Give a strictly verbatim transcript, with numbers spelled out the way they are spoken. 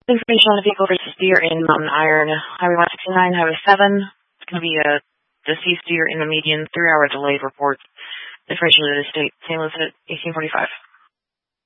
Information on a vehicle versus deer in Mountain Iron, Highway one sixty-nine, Highway seven. It's going to be a deceased deer in the median, three-hour delayed report. Information to the state, Saint Louis at eighteen forty-five.